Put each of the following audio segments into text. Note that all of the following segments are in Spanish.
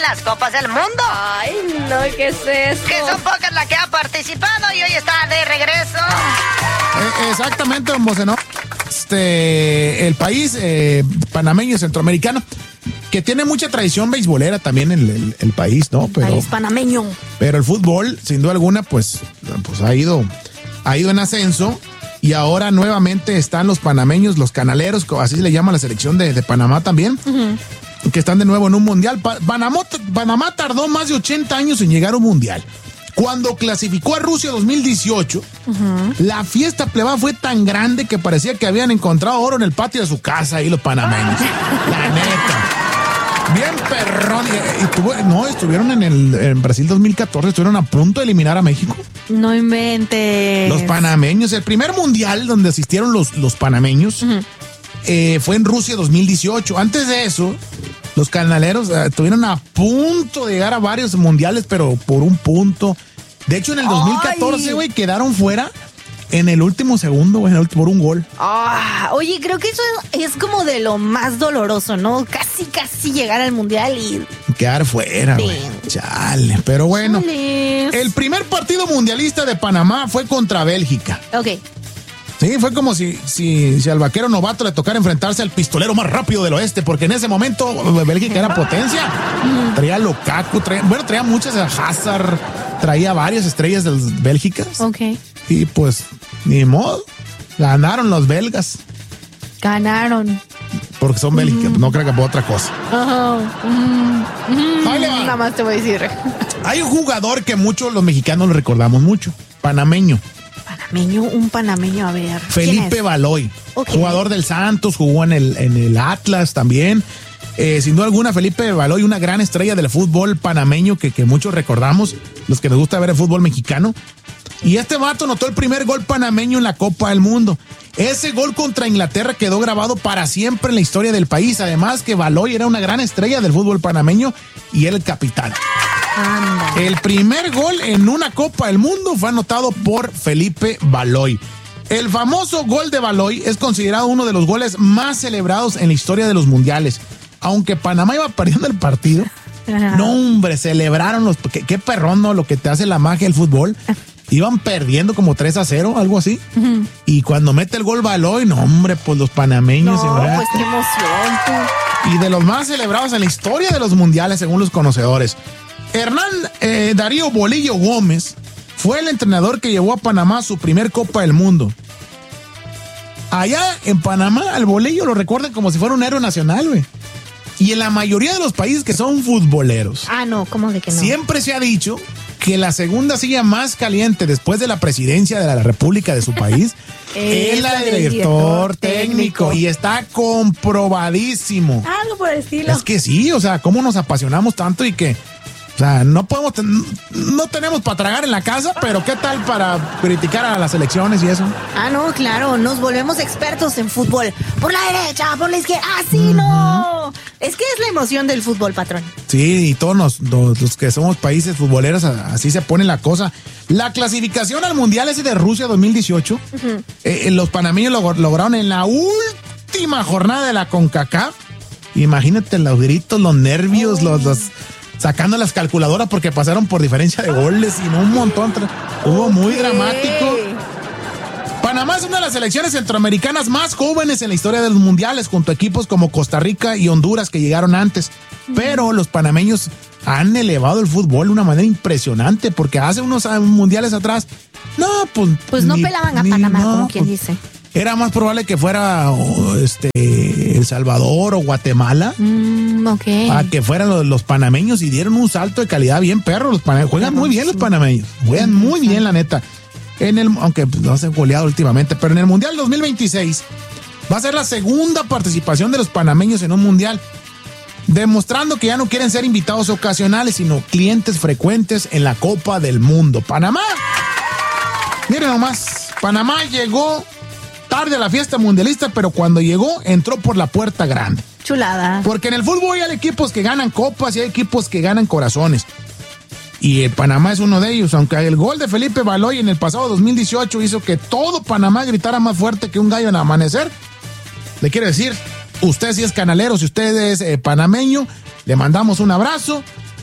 en las Copas del Mundo. Ay, no, ¿qué es eso? Que son pocas las que han participado y hoy está de regreso. Exactamente, don Bocenó. El país panameño, centroamericano, que tiene mucha tradición beisbolera también en el país, ¿no? Pero, país panameño. Pero el fútbol, sin duda alguna, pues ha ido en ascenso. Y ahora nuevamente están los panameños, los canaleros, así se le llama la selección de Panamá también, que están de nuevo en un mundial. Panamá tardó más de 80 años en llegar a un mundial. Cuando clasificó a Rusia 2018, la fiesta plebada fue tan grande que parecía que habían encontrado oro en el patio de su casa ahí los panameños. La neta. Bien perrón. Estuvieron en Brasil 2014, estuvieron a punto de eliminar a México. No inventes. Los panameños, el primer mundial donde asistieron los panameños fue en Rusia 2018. Antes de eso, los canaleros estuvieron a punto de llegar a varios mundiales, pero por un punto. De hecho, en el 2014, güey, quedaron fuera en el último segundo, güey, por un gol. Oye, creo que eso es como de lo más doloroso, ¿no? Casi llegar al mundial y quedar fuera, güey. Chale. Pero bueno, el primer partido mundialista de Panamá fue contra Bélgica. Ok. Sí, fue como si al vaquero novato le tocara enfrentarse al pistolero más rápido del oeste, porque en ese momento Bélgica era potencia. Traía Lukaku, traía muchas, Hazard, traía varias estrellas de Bélgica. Ok. Y pues, ni modo, ganaron los belgas. Ganaron. Porque son Bélgica, no creo que por otra cosa. Nada más te voy a decir. Hay un jugador que muchos los mexicanos lo recordamos mucho, panameño. Un panameño, a ver. Felipe Baloy, okay. Jugador del Santos, jugó en el Atlas también. Sin duda alguna, Felipe Baloy, una gran estrella del fútbol panameño que muchos recordamos, los que nos gusta ver el fútbol mexicano. Y este vato anotó el primer gol panameño en la Copa del Mundo. Ese gol contra Inglaterra quedó grabado para siempre en la historia del país. Además que Baloy era una gran estrella del fútbol panameño y era el capitán. El primer gol en una Copa del Mundo fue anotado por Felipe Baloy. El famoso gol de Baloy es considerado uno de los goles más celebrados en la historia de los mundiales. Aunque Panamá iba perdiendo el partido, no hombre, celebraron qué perrón, ¿no? Lo que te hace la magia del fútbol. Iban perdiendo como 3-0, algo así. Y cuando mete el gol Baloy, no hombre, pues los panameños. No, pues qué emoción, tú. Y de los más celebrados en la historia de los mundiales, según los conocedores. Hernán Darío Bolillo Gómez fue el entrenador que llevó a Panamá a su primer Copa del Mundo. Allá en Panamá, al Bolillo lo recuerdan como si fuera un héroe nacional, güey. Y en la mayoría de los países que son futboleros. No, ¿cómo de que no? Siempre se ha dicho que la segunda silla más caliente después de la presidencia de la República de su país es la de director técnico. Y está comprobadísimo. Algo por el estilo. Es que sí, o sea, cómo nos apasionamos tanto y que, o sea, no tenemos para tragar en la casa, pero ¿qué tal para criticar a las elecciones y eso? No, claro, nos volvemos expertos en fútbol. Por la derecha, por la izquierda, así no. Es que es la emoción del fútbol, patrón. Sí, y todos los que somos países futboleros, así se pone la cosa. La clasificación al Mundial ese de Rusia 2018, los panameños lo lograron en la última jornada de la CONCACAF. Imagínate los gritos, los nervios, los sacando las calculadoras porque pasaron por diferencia de goles y un montón. Hubo muy dramático. Panamá es una de las selecciones centroamericanas más jóvenes en la historia de los mundiales, junto a equipos como Costa Rica y Honduras que llegaron antes. Pero los panameños han elevado el fútbol de una manera impresionante, porque hace unos mundiales atrás, pues no pelaban a Panamá, como quien dice. Era más probable que fuera El Salvador o Guatemala a que fueran los panameños, y dieron un salto de calidad bien perro. Los panameños juegan muy bien, los panameños juegan muy bien, la neta. Aunque no se han goleado últimamente, pero en el Mundial 2026 va a ser la segunda participación de los panameños en un mundial, demostrando que ya no quieren ser invitados ocasionales, sino clientes frecuentes en la Copa del Mundo. Panamá, miren nomás, Panamá llegó tarde a la fiesta mundialista, pero cuando llegó, entró por la puerta grande. Chulada. Porque en el fútbol hay equipos que ganan copas y hay equipos que ganan corazones. Y el Panamá es uno de ellos, aunque el gol de Felipe Baloy en el pasado 2018 hizo que todo Panamá gritara más fuerte que un gallo en amanecer. Le quiero decir, usted si es canalero, si usted es panameño, le mandamos un abrazo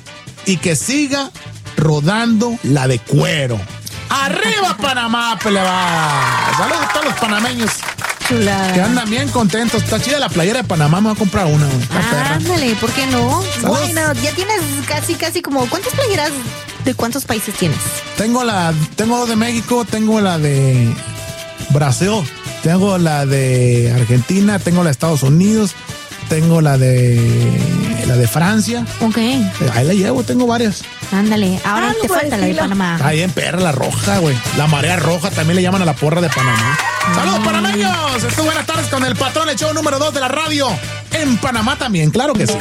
y que siga rodando la de cuero. ¡Arriba Panamá, peleba! Saludos a todos los panameños. Chulada. Que andan bien contentos. Está chida la playera de Panamá, me voy a comprar una. Ándale, ¿por qué no? Saludos. Bueno, ya tienes casi como... ¿Cuántas playeras de cuántos países tienes? Tengo de México, tengo la de Brasil, tengo la de Argentina, tengo la de Estados Unidos, tengo la de Francia. Ok. Ahí la llevo, tengo varias. Ándale, ahora te falta la de Panamá. Ahí en perra, la roja, güey. La marea roja también le llaman a la porra de Panamá. ¡Saludos, panameños! Buenas tardes con el patrón, el show número 2 de la radio. En Panamá también, claro que sí.